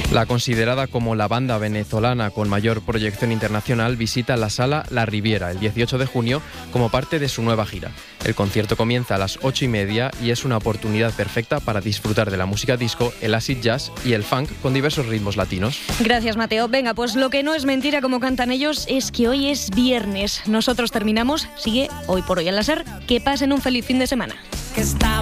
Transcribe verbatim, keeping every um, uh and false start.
La considerada como la banda venezolana con mayor proyección internacional visita la Sala La Riviera el dieciocho de junio como parte de su nueva gira. El concierto comienza a las ocho y media y es una oportunidad perfecta para disfrutar de la música disco, el acid jazz y el funk con diversos ritmos latinos. Gracias, Mateo. Venga, pues lo que no es mentira, como cantan ellos, es que hoy es viernes. Nosotros terminamos. Sigue Hoy por Hoy en la SER. Que pasen un feliz fin de semana.